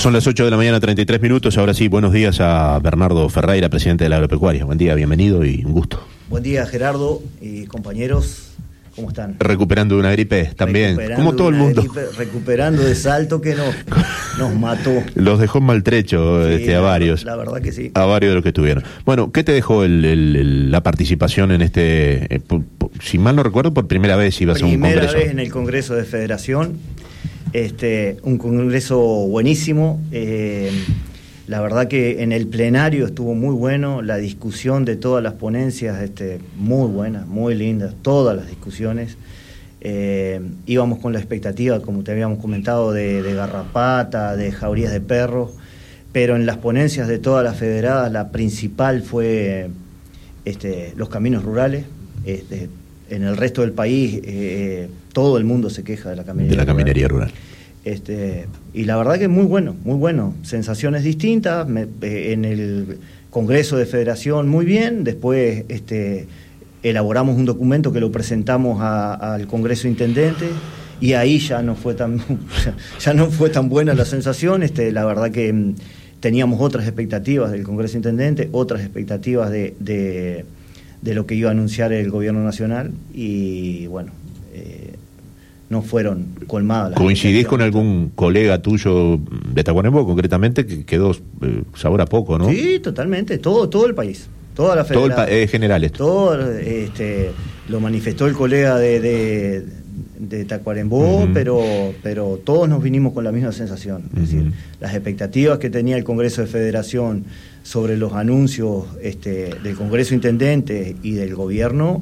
Son las 8 de la mañana, 33 minutos. Ahora sí, buenos días a Bernardo Ferreira, presidente de la Agropecuaria. Buen día, bienvenido y un gusto. Buen día, Gerardo y compañeros. ¿Cómo están? Recuperando de una gripe también, como todo el mundo. Recuperando de salto que nos mató. Los dejó maltrecho sí, a varios. La verdad que sí. A varios de los que estuvieron. Bueno, ¿qué te dejó la participación en este, si mal no recuerdo, por primera vez ibas a un congreso? Primera vez en el Congreso de Federación. Un congreso buenísimo. La verdad que en el plenario estuvo muy bueno, la discusión de todas las ponencias muy buena, muy linda, todas las discusiones. Íbamos con la expectativa, como te habíamos comentado, de garrapata, de jaurías de perros, pero en las ponencias de todas las federadas la principal fue los caminos rurales. En el resto del país todo el mundo se queja de la caminería rural. Y la verdad que es muy bueno, sensaciones distintas. En el Congreso de Federación muy bien, después elaboramos un documento que lo presentamos al Congreso Intendente y ahí ya no fue tan buena la sensación. La verdad que teníamos otras expectativas del Congreso Intendente, otras expectativas de lo que iba a anunciar el Gobierno Nacional y bueno, no fueron colmadas. ¿Coincidís con algún colega tuyo de Tacuarembó, concretamente, que quedó sabor a poco, no? Sí, totalmente, todo el país, toda la federación. General esto. Todo, lo manifestó el colega de Tacuarembó, pero todos nos vinimos con la misma sensación. Es decir, las expectativas que tenía el Congreso de Federación sobre los anuncios del Congreso Intendente y del Gobierno,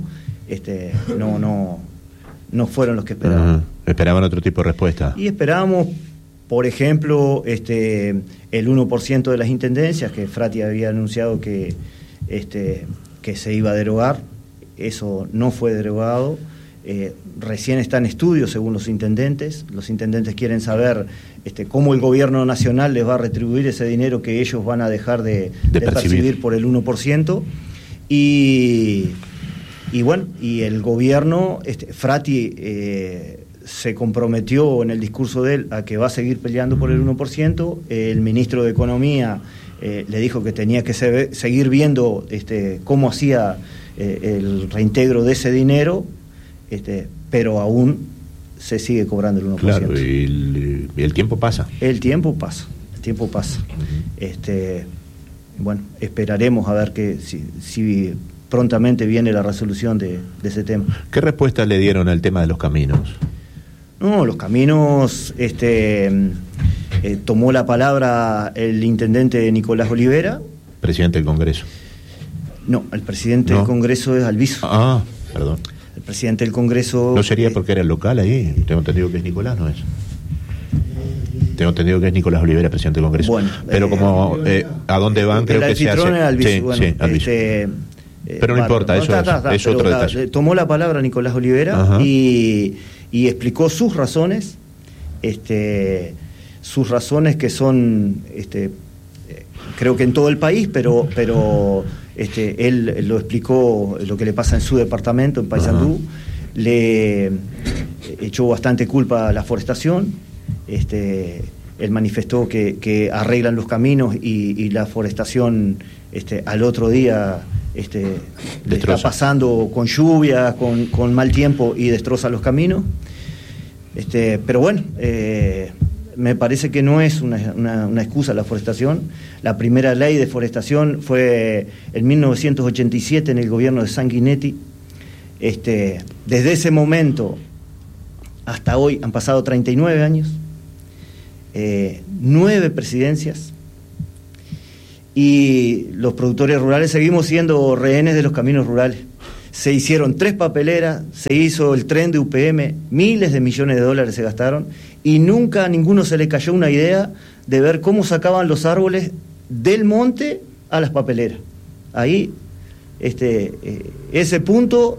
no fueron los que esperaban. Esperaban otro tipo de respuesta. Y esperábamos, por ejemplo, el 1% de las intendencias, que Frati había anunciado que se iba a derogar. Eso no fue derogado. Recién está en estudio, según los intendentes. Los intendentes quieren saber cómo el Gobierno Nacional les va a retribuir ese dinero que ellos van a dejar de percibir por el 1%. Y bueno, y el gobierno, Frati se comprometió en el discurso de él a que va a seguir peleando por el 1%. El ministro de Economía le dijo que tenía que seguir viendo cómo hacía el reintegro de ese dinero, pero aún se sigue cobrando el 1%. Claro, y el tiempo pasa. El tiempo pasa. Bueno, esperaremos a ver que si prontamente viene la resolución de ese tema. ¿Qué respuesta le dieron al tema de los caminos? No, los caminos, tomó la palabra el intendente Nicolás Olivera. Presidente del Congreso. No, el presidente del Congreso es Alviso. Ah, perdón. El presidente del Congreso... ¿No sería porque era el local ahí? Tengo entendido que es Nicolás, ¿no es? Tengo entendido que es Nicolás Olivera, presidente del Congreso. Bueno, pero como ¿a dónde van? Creo que se hace... Alviso. Sí, bueno, sí, Alviso. Pero no importa, eso es otro detalle. Tomó la palabra Nicolás Olivera y explicó sus razones, que son, creo que en todo el país, pero él lo explicó lo que le pasa en su departamento, en Paysandú. Le echó bastante culpa a la forestación. Él manifestó que arreglan los caminos y la forestación al otro día está pasando con lluvia, con mal tiempo y destroza los caminos. Pero bueno, me parece que no es una excusa la forestación. La primera ley de forestación fue en 1987 en el gobierno de Sanguinetti. Desde ese momento hasta hoy han pasado 39 años, 9 presidencias, y los productores rurales seguimos siendo rehenes de los caminos rurales. Se hicieron 3 papeleras, se hizo el tren de UPM, miles de millones de dólares se gastaron, y nunca a ninguno se le cayó una idea de ver cómo sacaban los árboles del monte a las papeleras. Ahí, ese punto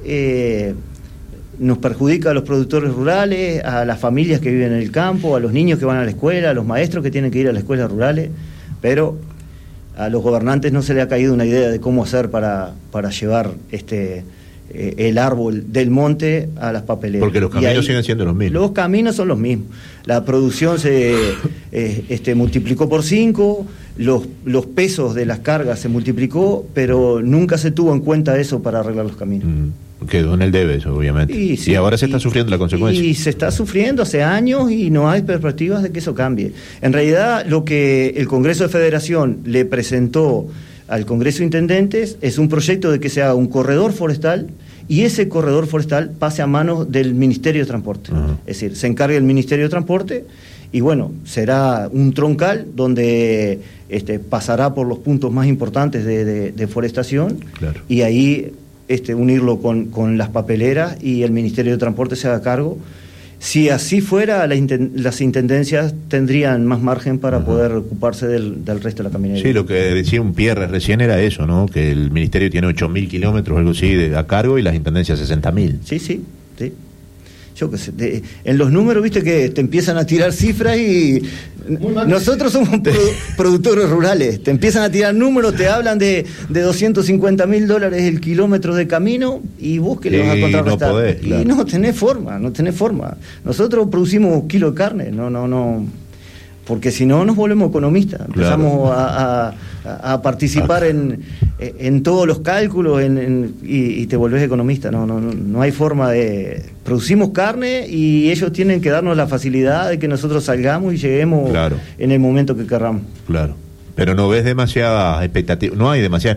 nos perjudica a los productores rurales, a las familias que viven en el campo, a los niños que van a la escuela, a los maestros que tienen que ir a las escuelas rurales, pero a los gobernantes no se le ha caído una idea de cómo hacer para llevar el árbol del monte a las papeleras. Porque los caminos siguen siendo los mismos. Los caminos son los mismos. La producción se multiplicó por 5, los pesos de las cargas se multiplicó, pero nunca se tuvo en cuenta eso para arreglar los caminos. Quedó en el debe eso, obviamente. Y ahora se está sufriendo la consecuencia. Y se está sufriendo hace años y no hay perspectivas de que eso cambie. En realidad, lo que el Congreso de Federación le presentó al Congreso de Intendentes es un proyecto de que se haga un corredor forestal y ese corredor forestal pase a manos del Ministerio de Transporte. Es decir, se encargue el Ministerio de Transporte y bueno, será un troncal donde pasará por los puntos más importantes de forestación. Claro. Y ahí unirlo con las papeleras y el Ministerio de Transporte se haga cargo. Si así fuera, las intendencias tendrían más margen para poder ocuparse del resto de la caminaría. Sí, lo que decía un Pierre recién era eso, ¿no? Que el Ministerio tiene 8.000 kilómetros, algo así, a cargo y las intendencias 60.000. Sí. Yo qué sé, en los números, viste que te empiezan a tirar cifras y nosotros somos productores rurales, te empiezan a tirar números, te hablan de $250.000 el kilómetro de camino y vos que le vas a contrarrestar. No podés, claro. Y no tenés forma. Nosotros producimos kilo de carne, no. Porque si no nos volvemos economistas, empezamos a participar en todos los cálculos y te volvés economista. No hay forma de... Producimos carne y ellos tienen que darnos la facilidad de que nosotros salgamos y lleguemos en el momento que querramos. Claro, pero no ves demasiada expectativa, no hay demasiada